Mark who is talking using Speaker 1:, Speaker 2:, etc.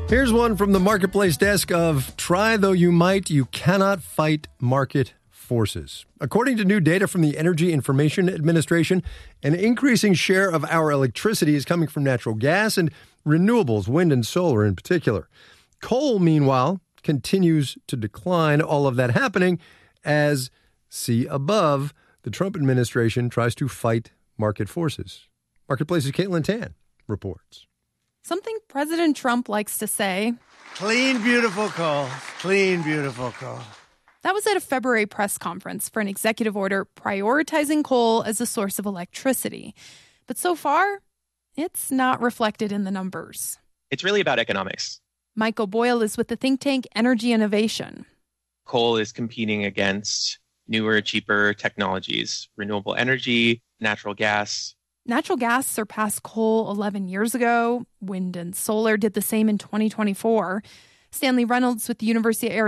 Speaker 1: Here's one from the Marketplace desk of try though you might, you cannot fight market forces. According to new data from the Energy Information Administration, an increasing share of our electricity is coming from natural gas and renewables, wind and solar in particular. Coal, meanwhile, continues to decline. All of that happening as, see above, the Trump administration tries to fight market forces. Marketplace's Caitlin Tan reports.
Speaker 2: Something President Trump likes to say.
Speaker 3: Clean, beautiful coal. Clean, beautiful coal.
Speaker 2: That was at a February press conference for an executive order prioritizing coal as a source of electricity. But so far, it's not reflected in the numbers.
Speaker 4: It's really about economics.
Speaker 2: Mike O'Boyle is with the think tank Energy Innovation.
Speaker 4: Coal is competing against newer, cheaper technologies, renewable energy, natural gas.
Speaker 2: Natural gas surpassed coal 11 years ago. Wind and solar did the same in 2024. Stanley Reynolds with the University of Arizona